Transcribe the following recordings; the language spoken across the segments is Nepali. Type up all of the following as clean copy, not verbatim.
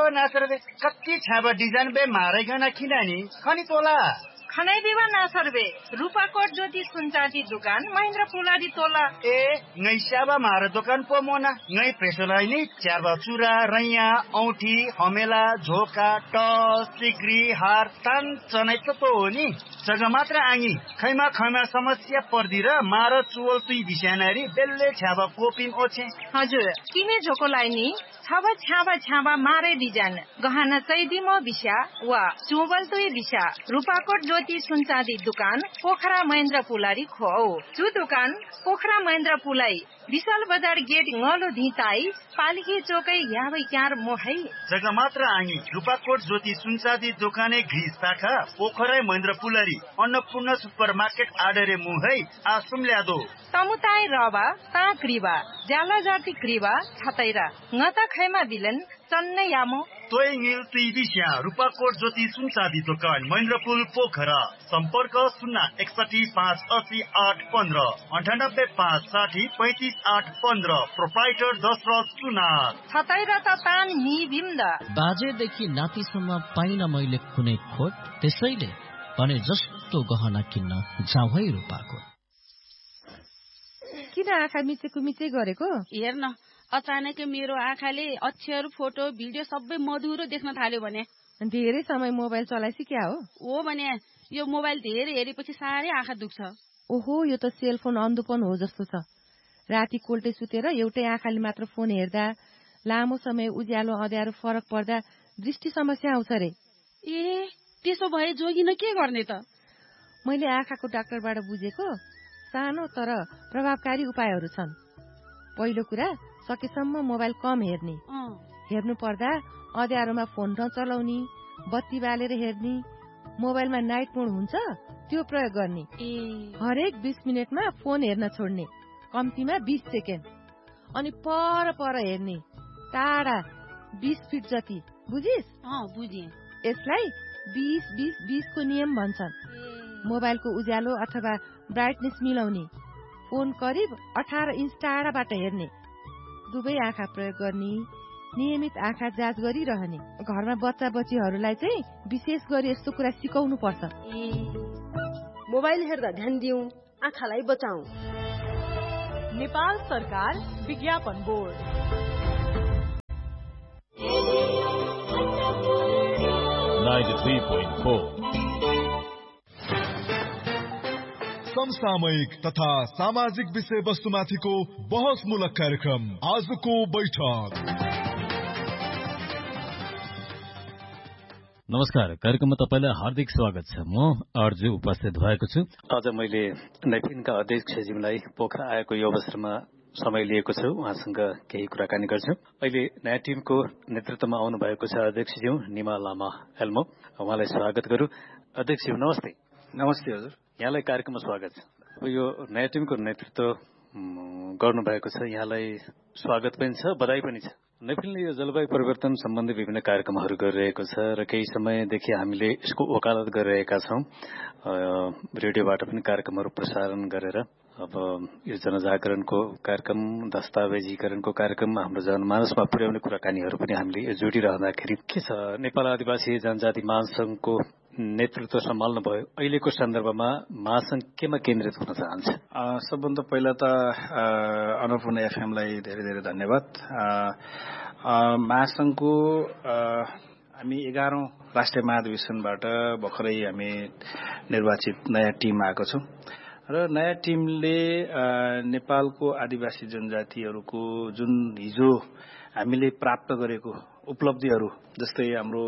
नासरबे कति छाबा डिजाइन बे मारेगा ना खिनानी खनी तोला खनाई देवा नासरबे रूपाकोट ज्योति सुनचाँदी दुकान महेन्द्र पुलाडी तोला ए ngै स्याबा मार दोकान पो मोना ngै प्रेसोलाई नि च्याबा चुरा रैया औठी हमेला झोका टस सिक्री हार तान चनै त हो नि जग्गा मात्र आङी खैमा समस्या पर्दी र मार चुवल तुई बिसानारी बेल्ले छ्याबा कोपिन ओछे हजुर किने झोकोलाई नि छाबा मारे डिजाइन गहना चैदी म बिसा वा चुवल तुई बिसा रूपाकोट ज्योति सुनचाँदी दुकान पोखरा महेन्द्र पुलारी खो चु दुकान पोखरा महेन्द्र पुलाई विशाल बजार गेट ngलो धिताई पालिके चोकै याबै क्यार मोहै जग्गा मात्र आङी रूपाकोट ज्योति सुनचाँदी दोकाने घिस शाखा पोखरा महेन्द्र पुलारी अन्नपूर्ण सुपर मार्केट आडरे मुहै आसुम ल्यादो तमुताई रबा ता क्रिबा ज्याला जाति क्रिबा छतैरा ngata खैमा बिलन चन्ने यामो तोय ङिल तुई बिस्या रूपाकोट ज्योति सुनचाँदी दोकान महेन्द्रपुल पोखरा सम्पर्क 061580815 9856053815 प्रोप्राइटर दशरथ सुनार छतैरा त तान नि बिम्दा बाजेदेखि नातिसम्म पाइन मैले कुनै खोट त्यसैले भने जस्तो गहना किन्न जाऊ है रूपाकोट। किन आँखा मिचे गरेको हेर्न अचानक मेरो आँखाले अक्षर फोटो भिडियो सबै मधुरो देख्न थाल्यो भने धेरै समय मोबाइल चलाइसी क्या हो भने यो मोबाइल धेरै हेरेपछि साह्रै आँखा दुख्छ। ओहो यो त सेलफोन अन्धोपन हो जस्तो छ। राति कोल्टे सुतेर एउटै आँखाले मात्र फोन हेर्दा लामो समय उज्यालो अँध्यारो फरक पर्दा दृष्टि समस्या आउँछ रे। ए त्यसो भए जोगिन के गर्ने त? मैले आँखाको डाक्टरबाट बुझेको सानो तर प्रभावकारी उपायहरू छन्। पहिलो कुरा सकेसम्म मोबाइल कम हेर्ने, हेर्नु पर्दा अँध्यारोमा फोन नचलाउने, बत्ती बालेर हेर्ने, मोबाइलमा नाइट मोड हुन्छ त्यो प्रयोग गर्ने, हरेक 20 मिनटमा फोन हेर्न छोड्ने, कम्तीमा 20 सेकेन्ड, अनि पर हेर्ने, टाढा 20 फिट जति। बुझिस? बुझे। यसलाई 20-20-20 को नियम भन्छन्। मोबाइलको उज्यालो अथवा ब्राइटनेस मिलाउने, फोन करिब 18 इन्च टाढाबाट हेर्ने, दुवै आँखा प्रयोग गर्ने, नियमित आँखा जाँच गरिरहने। घरमा बच्चा बच्चीहरूलाई चाहिँ विशेष गरी यस्तो कुरा सिकाउनु पर्छ। मोबाइल हेर्दा ध्यान दिउँ, आँखालाई बचाऊ। नेपाल सरकार विज्ञापन बोर्ड। समसामयिक तथा सामाजिक विषय वस्तुमाथिको बहसमूलक कार्यक्रम आजको बैठक। नमस्कार, कार्यक्रममा तपाईलाई हार्दिक स्वागत छ। म अर्जु उपस्थित भएको छु। आज मैले नैपिनका अध्यक्षज्यूलाई पोखरा आएको यो अवसरमा समय लिएको छु, उहाँसँग केही कुराकानी गर्छु। अहिले नयाँ टिमको नेतृत्वमा आउनु भएको छ अध्यक्षज्यू निमा लामा एल्मो, उहाँलाई स्वागत गरौँ। अध्यक्षज्यू नमस्ते। नमस्ते हजुर, यहाँलाई कार्यक्रममा स्वागत छ। यो नयाँ टिमको नेतृत्व गर्नुभएको छ, यहाँलाई स्वागत पनि छ, बधाई पनि छ। नैपिनले यो जलवायु परिवर्तन सम्बन्धी विभिन्न कार्यक्रमहरू गरिरहेको छ र केही समयदेखि हामीले यसको वकालत गरिरहेका छौँ। रेडियोबाट पनि कार्यक्रमहरू प्रसारण गरेर अब यो जनजागरणको कार्यक्रम, दस्तावेजीकरणको कार्यक्रम हाम्रो जनमानसमा पुर्याउने कुराकानीहरू पनि हामीले यो जोडिरहँदाखेरि के छ, नेपाल आदिवासी जनजाति महासंघको नेतृत्व सम्हाल्नु भयो, अहिलेको सन्दर्भमा महासंघ केमा केन्द्रित हुन चाहन्छ? सबभन्दा पहिला त अन्नपूर्ण एफएमलाई धेरै धेरै धन्यवाद। महासंघको हामी 11औं राष्ट्रिय महाधिवेशनबाट भर्खरै हामी निर्वाचित नयाँ टिम आएको छौं र नयाँ टिमले नेपालको आदिवासी जनजातिहरूको जुन हिजो हामीले प्राप्त गरेको उपलब्धिहरू, जस्तै हाम्रो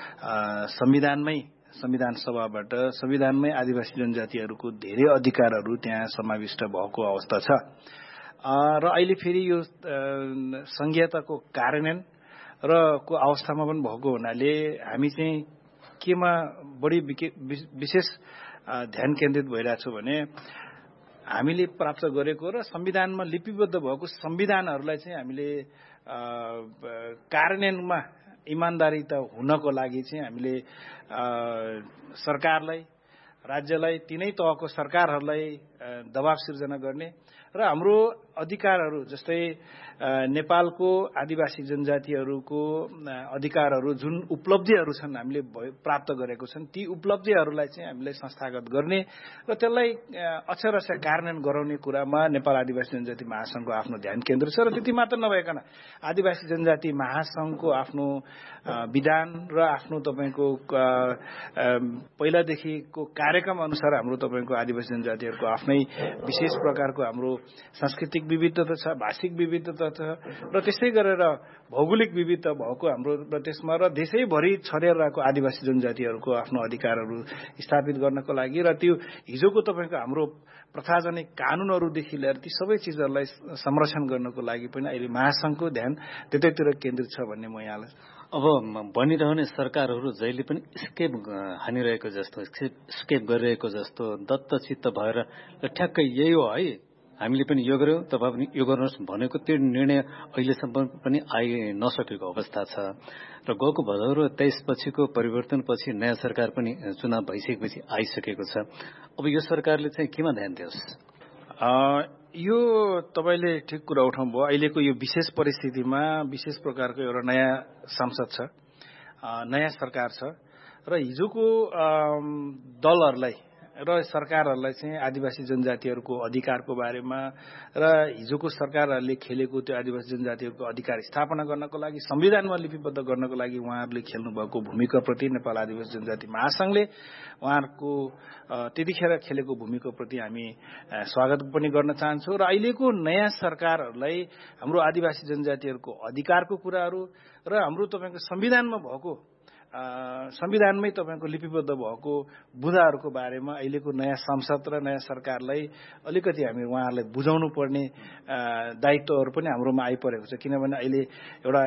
संविधान सभाबाट संविधानमै आदिवासी जनजातिहरूको धेरै अधिकारहरू त्यहाँ समाविष्ट भएको अवस्था छ र अहिले फेरि यो संघीयताको कार्यान्वयन र को अवस्थामा पनि भएको हुनाले हामी चाहिँ केमा बढी विशेष ध्यान केन्द्रित भइरहेछौँ भने हामीले प्राप्त गरेको र संविधानमा लिपिबद्ध भएको संविधानहरूलाई चाहिँ हामीले कार्यान्वयनमा इमानदारीता हुनको लागि चाहिँ हामीले सरकारलाई, राज्यलाई, तीनै तहको सरकारहरूलाई दबाव सिर्जना गर्ने र हाम्रो अधिकारहरू जस्तै नेपालको आदिवासी जनजातिहरूको अधिकारहरू जुन उपलब्धिहरू छन् हामीले प्राप्त गरेको छन् ती उपलब्धिहरूलाई चाहिँ हामीले संस्थागत गर्ने र त्यसलाई अक्षरशः कार्यान्वयन गराउने कुरामा नेपाल आदिवासी जनजाति महासंघको आफ्नो ध्यान केन्द्र छ र त्यति मात्र नभएकन आदिवासी जनजाति महासंघको आफ्नो विधान र आफ्नो तपाईको पहिलादेखिको कार्यक्रम अनुसार हाम्रो तपाईको आदिवासी जनजातिहरूको आफ्नै विशेष प्रकारको हाम्रो सांस्कृतिक विविधता छ, भाषिक विविधता छ र त्यसै गरेर भौगोलिक विविधता भएको हाम्रो त्यसमा र देशैभरि छरिएर रहेको आदिवासी जनजातिहरूको आफ्नो अधिकारहरू स्थापित गर्नको लागि र त्यो हिजोको तपाईको हाम्रो प्रथाजनिक कानूनहरूदेखि लिएर ती सबै चिजहरूलाई संरक्षण गर्नको लागि पनि अहिले महासंघको ध्यान त्यतैतिर केन्द्रित छ भन्ने म यहाँलाई अब बनिरहने सरकारहरू जहिले पनि स्केप हानिरहेको जस्तो स्केप गरिरहेको जस्तो दत्तचित्त भएर ठ्याक्कै यही हो है हामीले पनि यो गर्यौं तपाईँ पनि यो गर्नुहोस् भनेको त्यो निर्णय अहिलेसम्म पनि आइ नसकेको अवस्था छ र गएको भदौर 23 पछिको परिवर्तनपछि नयाँ सरकार पनि चुनाव भइसकेपछि आइसकेको छ। अब यो सरकारले चाहिँ केमा ध्यान दियोस्? यो तपाईले ठिक कुरा उठाउनु भयो। अहिलेको यो विशेष परिस्थितिमा विशेष प्रकारको एउटा नयाँ संसद छ, नयाँ सरकार छ र हिजोको दलहरूलाई र सरकारहरूलाई चाहिँ आदिवासी जनजातिहरूको अधिकारको बारेमा र हिजोको सरकारहरूले खेलेको त्यो आदिवासी जनजातिहरूको अधिकार स्थापना गर्नको लागि संविधानमा लिपिबद्ध गर्नको लागि उहाँहरूले खेल्नुभएको भूमिकाप्रति नेपाल आदिवासी जनजाति महासंघले उहाँहरूको त्यतिखेर खेलेको भूमिकाप्रति हामी स्वागत पनि गर्न चाहन्छौँ र अहिलेको नयाँ सरकारहरूलाई हाम्रो आदिवासी जनजातिहरूको अधिकारको कुराहरू र हाम्रो तपाईको संविधानमा भएको संविधानमै तपाईको लिपिबद्ध भएको बुँदाहरूको बारेमा अहिलेको नयाँ संसद र नयाँ सरकारलाई अलिकति हामी उहाँहरूलाई बुझाउनु पर्ने दायित्वहरू पनि हाम्रोमा आइपरेको छ। किनभने अहिले एउटा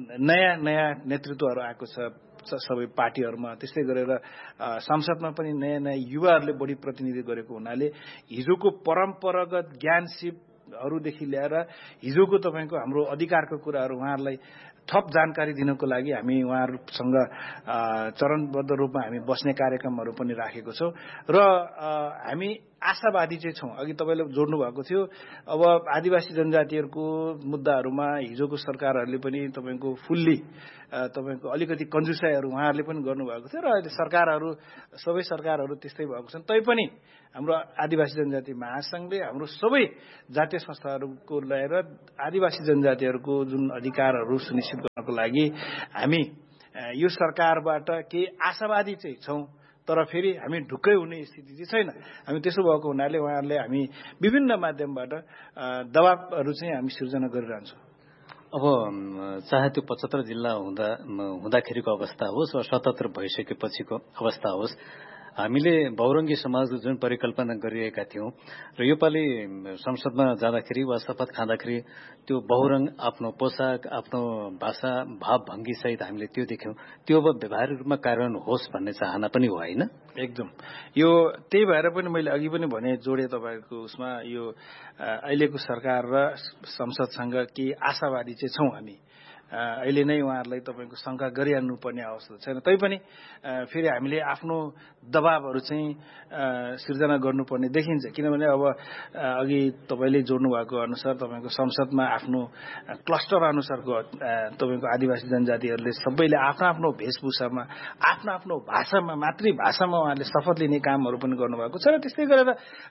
नयाँ नेतृत्वहरू आएको छ सबै पार्टीहरूमा, त्यस्तै गरेर संसदमा पनि नयाँ युवाहरूले बढी प्रतिनिधित्व गरेको हुनाले हिजोको परम्परागत ज्ञान सिपहरूदेखि लिएर हिजोको तपाईको हाम्रो अधिकारको कुराहरू उहाँहरूलाई थप जानकारी दिनको लागि हामी उहाँहरूसँग चरणबद्ध रूपमा हामी बस्ने कार्यक्रमहरू पनि राखेको छौं र हामी आशावादी चाहिँ छौं। अघि तपाईले जोड्नु भएको थियो, अब आदिवासी जनजातिहरूको मुद्दाहरूमा हिजोको सरकारहरूले पनि तपाईको फुल्ली तपाईको अलिकति कन्जुसाइहरू उहाँहरूले पनि गर्नुभएको थियो र अहिले सरकारहरू सबै सरकारहरू त्यस्तै भएको छन्। तैपनि हाम्रो आदिवासी जनजाति महासंघले हाम्रो सबै जातीय संस्थाहरूको लिएर आदिवासी जनजातिहरूको जुन अधिकारहरू सुनिश्चित गर्नको लागि हामी यो सरकारबाट केही आशावादी चाहिँ छौं, तर फेरि हामी ढुक्कै हुने स्थिति चाहिँ छैन। हामी त्यसो भएको हुनाले उहाँहरूले हामी विभिन्न माध्यमबाट दबावहरू चाहिँ हामी सिर्जना गरिरहन्छौँ। अब चाहे त्यो 75 जिल्ला हुँदाखेरिको अवस्था होस् वा 77 भइसकेपछिको अवस्था होस्, हामीले बहुरंगी समाजको जुन परिकल्पना गरिरहेका थियौं र योपालि संसदमा जाँदाखेरि वा शपथ खाँदाखेरि त्यो बहुरंग आफ्नो पोसाक, आफ्नो भाषा, भाव भंगी सहित हामीले त्यो देख्यौं। त्यो अब व्यवहारिक रूपमा कार्यान्वयन होस् भन्ने चाहना पनि हो हैन? एकदम। यो त्यही भएर पनि मैले अघि पनि भने जोडे तपाईको उसमा यो अहिलेको सरकार र संसदसँग के आशावादी चाहिँ छौं हामी। अहिले नै उहाँहरूलाई तपाईको शंका गरिहाल्नु पर्ने अवस्था छैन। तैपनि फेरि हामीले आफ्नो दबावहरू चाहिँ सिर्जना गर्नुपर्ने देखिन्छ। किनभने अब अघि तपाईले जोड्नु भएको अनुसार तपाईको संसदमा आफ्नो क्लस्टर अनुसारको तपाईको आदिवासी जनजातिहरूले सबैले आफ्नो आफ्नो वेशभूषामा आफ्नो आफ्नो भाषामा मातृभाषामा उहाँहरूले शपथ लिने कामहरू पनि गर्नुभएको छ र त्यस्तै गरेर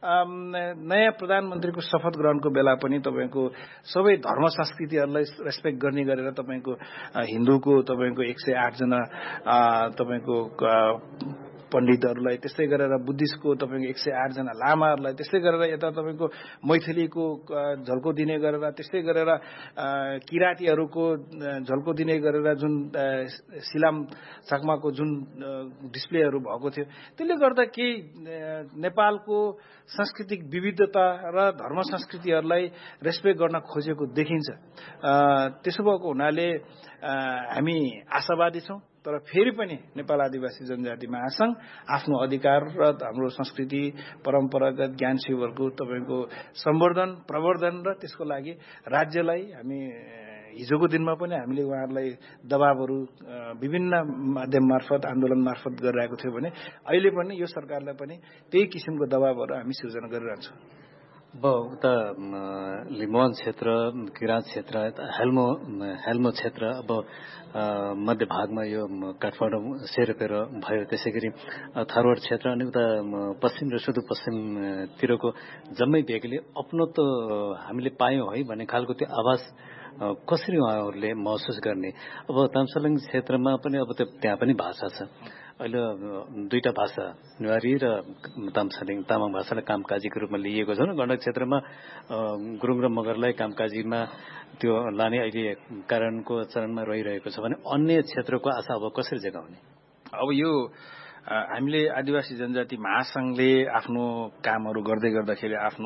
नयाँ प्रधानमन्त्रीको शपथ ग्रहणको बेला पनि तपाईको सबै धर्म संस्कृतिहरूलाई रेस्पेक्ट गर्ने गरेर तपाईको हिन्दूको तपाईको 108 जना तपाईको पण्डितहरूलाई, त्यस्तै गरेर बुद्धिस्टको तपाईको 108 जना लामाहरूलाई, त्यस्तै गरेर यता तपाईको मैथिलीको झल्को दिने गरेर, त्यस्तै गरेर किरातीहरूको झल्को दिने गरेर जुन सिलाम चकमाको जुन डिस्प्लेहरू भएको थियो, त्यसले गर्दा केही नेपालको सांस्कृतिक विविधता र धर्म संस्कृतिहरूलाई रेस्पेक्ट गर्न खोजेको देखिन्छ। त्यसो भएको हुनाले हामी आशावादी छौं, तर फेरि पनि नेपाल आदिवासी जनजाति महासंघ आफ्नो अधिकार र हाम्रो संस्कृति परम्परागत ज्ञान शिवहरूको तपाईको सम्वर्धन प्रवर्धन र त्यसको लागि राज्यलाई हामी हिजोको दिनमा पनि हामीले उहाँहरूलाई दबावहरू विभिन्न माध्यम मार्फत आन्दोलन मार्फत गरिरहेको थियो भने अहिले पनि यो सरकारलाई पनि त्यही किसिमको दबावहरू हामी सिर्जना गरिरहन्छौँ। अब उता लिम्बुवान क्षेत्र, किराँत क्षेत्र, हेल्मो क्षेत्र, अब मध्य भागमा यो काठमाडौँ सेरोपेरो भयो, त्यसै गरी थारवाड क्षेत्र अनि उता पश्चिम र सुदूरपश्चिमतिरको जम्मै भेगले अपनत्व हामीले पायौँ है भन्ने खालको त्यो आवाज कसरी उहाँहरूले महसुस गर्ने? अब तामसालिङ क्षेत्रमा पनि अब त्यहाँ पनि भाषा छ। अहिले दुईटा भाषा नेवारी र तामाङ भाषालाई कामकाजीको रूपमा लिएको छ। गण्डक क्षेत्रमा गुरुङ र मगरलाई कामकाजीमा त्यो लाने अहिले कारणको चरणमा रहिरहेको छ भने अन्य क्षेत्रको आशा अब कसरी जगाउने? अब यो हामीले आदिवासी जनजाति महासंघले आफ्नो कामहरू गर्दै गर्दाखेरि आफ्नो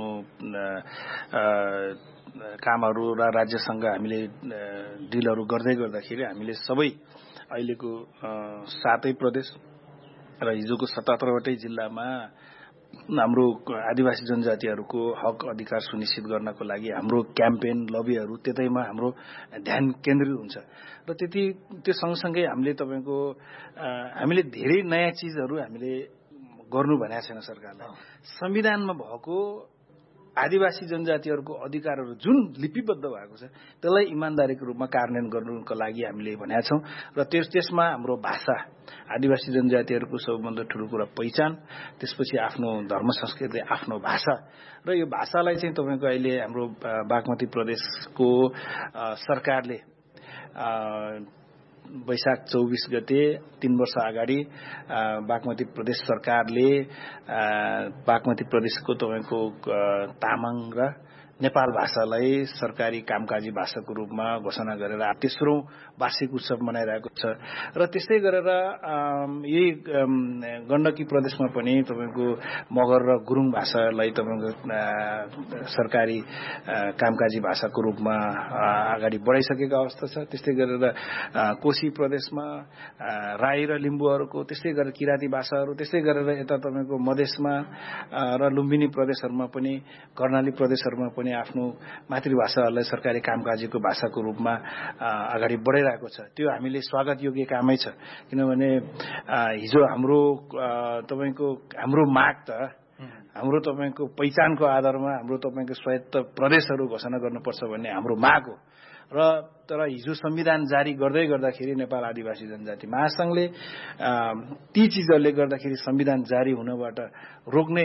कामहरू र राज्यसँग हामीले डिलहरू गर्दै गर्दाखेरि हामीले सबै अहिलेको 7 प्रदेश र हिजोको 77वटै जिल्लामा हाम्रो आदिवासी जनजातिहरूको हक अधिकार सुनिश्चित गर्नको लागि हाम्रो क्याम्पेन लबीहरू त्यतैमा हाम्रो ध्यान केन्द्रित हुन्छ र त्यो सँगसँगै हामीले तपाईको हामीले धेरै नयाँ चीजहरू हामीले गर्नु भनेको छैन सरकारलाई। संविधानमा भएको आदिवासी जनजातिहरूको अधिकारहरू जुन लिपिबद्ध भएको छ त्यसलाई इमानदारीको रूपमा कार्यान्वयन गर्नुको लागि हामीले भनेका छौं र त्यसमा हाम्रो भाषा, आदिवासी जनजातिहरूको सबैभन्दा ठूलो कुरा पहिचान, त्यसपछि आफ्नो धर्म संस्कृति, आफ्नो भाषा र यो भाषालाई चाहिँ तपाईको अहिले हाम्रो बागमती प्रदेशको सरकारले वैशाख 24 गते 3 वर्ष अगाडि बागमती प्रदेश सरकारले बागमती प्रदेशको तपाईको तामाङ र नेपाल भाषालाई सरकारी कामकाजी भाषाको रूपमा घोषणा गरेर तेस्रो वार्षिक उत्सव मनाइरहेको छ र त्यसै गरेर यही गण्डकी प्रदेशमा पनि तपाईको मगर र गुरुङ भाषालाई तपाईको सरकारी कामकाजी भाषाको रूपमा अगाडि बढाइसकेको अवस्था छ। त्यस्तै गरेर कोशी प्रदेशमा राई र लिम्बुहरूको, त्यस्तै गरेर किराँती भाषाहरू, त्यस्तै गरेर यता तपाईको मधेसमा र लुम्बिनी प्रदेशहरूमा पनि, कर्णाली प्रदेशहरूमा पनि आफ्नो मातृभाषाहरूलाई सरकारी कामकाजीको भाषाको रूपमा अगाडि बढाइरहेको छ। त्यो हामीले स्वागत योग्य कामै छ, किनभने हिजो हाम्रो तपाईको हाम्रो माग त हाम्रो तपाईको पहिचानको आधारमा हाम्रो तपाईको स्वायत्त प्रदेशहरू घोषणा गर्नुपर्छ भन्ने हाम्रो माग हो र तर हिजो संविधान जारी गर्दाखेरि नेपाल आदिवासी जनजाति महासंघले ती चीजहरूले गर्दाखेरि संविधान जारी हुनबाट रोक्ने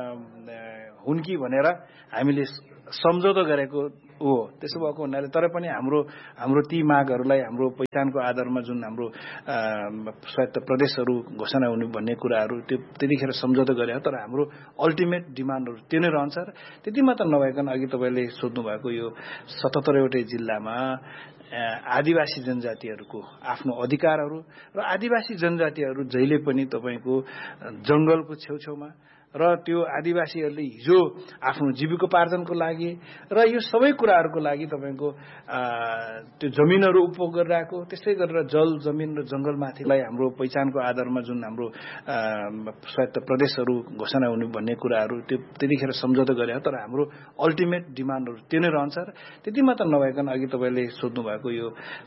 हुन् कि भनेर हामीले सम्झौता गरेको हो। त्यसो भएको हुनाले तर पनि हाम्रो ती मागहरूलाई हाम्रो पहिचानको आधारमा जुन हाम्रो स्वायत्त प्रदेशहरू घोषणा हुने भन्ने कुराहरू त्यो त्यतिखेर सम्झौता गरे, तर हाम्रो अल्टिमेट डिमान्डहरू त्यो नै रहन्छ। र त्यति मात्र नभइकन अघि तपाईले सोध्नु भएको यो 77वटै जिल्लामा आदिवासी जनजातिहरूको आफ्नो अधिकारहरू र आदिवासी जनजातिहरू जहिले पनि तपाईको जंगलको छेउछेउमा र त्यो आदिवासीहरूले हिजो आफ्नो जीविकोपार्जनको लागि र यो सबै कुराहरूको लागि तपाईको त्यो जमिनहरू उपभोग गरिरहेको, त्यस्तै गरेर जल, जमिन र जंगलमाथिलाई हाम्रो पहिचानको आधारमा जुन हाम्रो स्वायत्त प्रदेशहरू घोषणा हुने भन्ने कुराहरू त्यो त्यतिखेर सम्झौता गरे, तर हाम्रो अल्टिमेट डिमान्डहरू त्यो नै रहन्छ। र त्यति मात्र नभइकन अघि तपाईले सोध्नु भएको यो